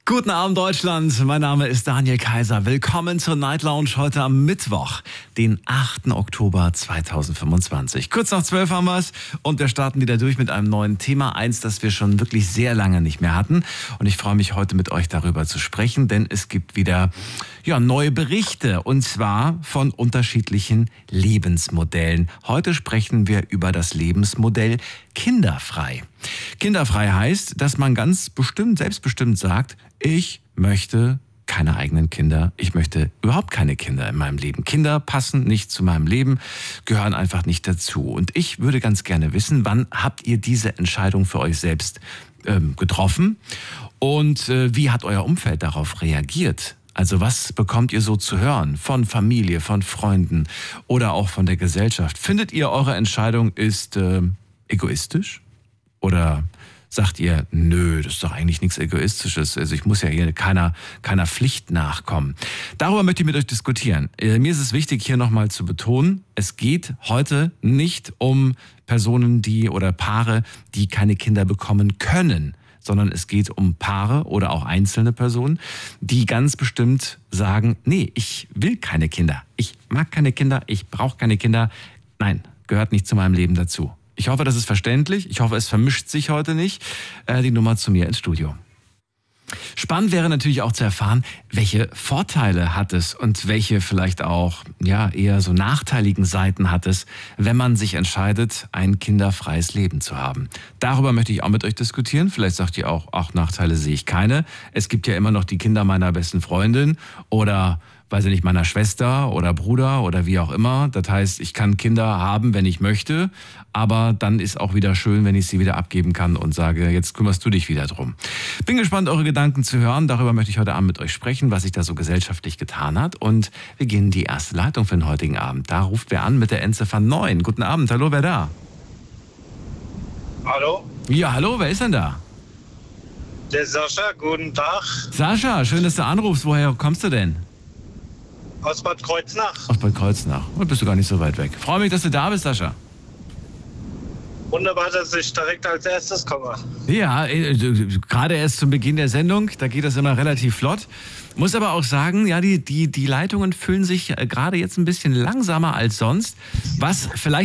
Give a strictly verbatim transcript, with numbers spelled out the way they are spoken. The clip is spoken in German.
Guten Abend Deutschland, mein Name ist Daniel Kaiser. Willkommen zur Night Lounge heute am Mittwoch, den achten Oktober zweitausendfünfundzwanzig. Kurz nach zwölf haben wir es und wir starten wieder durch mit einem neuen Thema. Eins, das wir schon wirklich sehr lange nicht mehr hatten. Und ich freue mich heute mit euch darüber zu sprechen, denn es gibt wieder ja, neue Berichte und zwar von unterschiedlichen Lebensmodellen. Heute sprechen wir über das Lebensmodell kinderfrei. Kinderfrei heißt, dass man ganz bestimmt, selbstbestimmt sagt, ich möchte keine eigenen Kinder, ich möchte überhaupt keine Kinder in meinem Leben. Kinder passen nicht zu meinem Leben, gehören einfach nicht dazu. Und ich würde ganz gerne wissen, wann habt ihr diese Entscheidung für euch selbst ähm, getroffen und äh, wie hat euer Umfeld darauf reagiert? Also was bekommt ihr so zu hören von Familie, von Freunden oder auch von der Gesellschaft? Findet ihr, eure Entscheidung ist äh, egoistisch? Oder sagt ihr, nö, das ist doch eigentlich nichts Egoistisches. Also ich muss ja hier keiner, keiner Pflicht nachkommen. Darüber möchte ich mit euch diskutieren. Mir ist es wichtig, hier nochmal zu betonen, es geht heute nicht um Personen, die oder Paare, die keine Kinder bekommen können, sondern es geht um Paare oder auch einzelne Personen, die ganz bestimmt sagen, nee, ich will keine Kinder. Ich mag keine Kinder, ich brauche keine Kinder. Nein, gehört nicht zu meinem Leben dazu. Ich hoffe, das ist verständlich. Ich hoffe, es vermischt sich heute nicht. Äh, die Nummer zu mir ins Studio. Spannend wäre natürlich auch zu erfahren, welche Vorteile hat es und welche vielleicht auch ja eher so nachteiligen Seiten hat es, wenn man sich entscheidet, ein kinderfreies Leben zu haben. Darüber möchte ich auch mit euch diskutieren. Vielleicht sagt ihr auch, ach, Nachteile sehe ich keine. Es gibt ja immer noch die Kinder meiner besten Freundin oder weiß ich nicht, meiner Schwester oder Bruder oder wie auch immer. Das heißt, ich kann Kinder haben, wenn ich möchte, aber dann ist auch wieder schön, wenn ich sie wieder abgeben kann und sage, jetzt kümmerst du dich wieder drum. Bin gespannt, eure Gedanken zu hören. Darüber möchte ich heute Abend mit euch sprechen, was sich da so gesellschaftlich getan hat. Und wir gehen in die erste Leitung für den heutigen Abend. Da ruft wer an mit der Endziffer neun. Guten Abend, hallo, wer da? Hallo? Ja, hallo, wer ist denn da? Der Sascha, guten Tag. Sascha, schön, dass du anrufst. Woher kommst du denn? Aus Bad Kreuznach. Aus Bad Kreuznach. Und bist du gar nicht so weit weg. Freue mich, dass du da bist, Sascha. Wunderbar, dass ich direkt als erstes komme. Ja, äh, gerade erst zum Beginn der Sendung, da geht das immer relativ flott. Muss aber auch sagen, ja, die, die, die Leitungen fühlen sich äh, gerade jetzt ein bisschen langsamer als sonst, was vielleicht